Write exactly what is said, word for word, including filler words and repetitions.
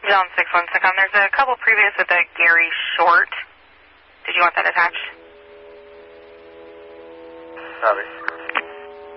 John six one six. There's a couple previous with a Gary Short. Did you want that attached? Copy.